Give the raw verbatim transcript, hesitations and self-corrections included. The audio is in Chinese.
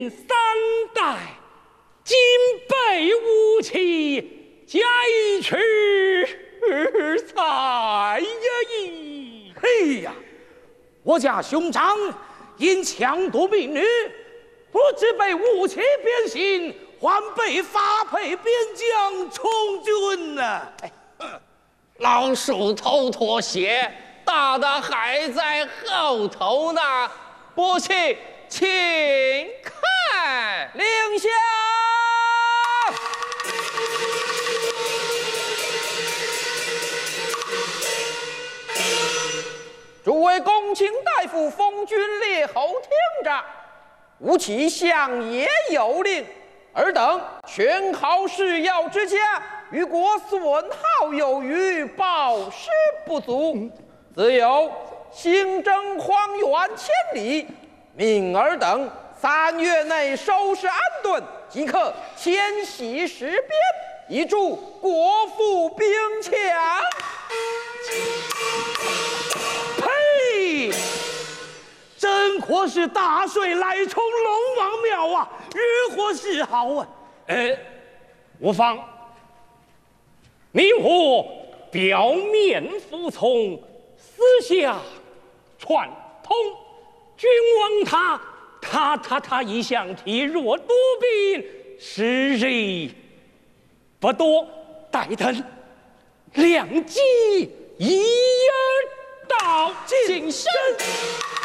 三代金杯武器，加一尺才矣。 嘿呀，我家兄长因强夺民女，不知被武器变形，还被发配边疆充军呢、哎。 老鼠头脱鞋，大的还在后头呢。不信，请看。 令下，诸位公卿大夫、封君列侯听着，吾启相爷有令，尔等选好事要之家，与国损耗有余，报师不足，自有新征荒原千里，命尔等三月内收拾安顿，即可迁徙实边，以助国富兵强。 呸！真可是大水来冲龙王庙啊，日火是好啊！ 呃，无妨。你我表面服从，私下串通。君望他，他他他一向体弱多病，时日不多，待等良机一而到， 谨慎。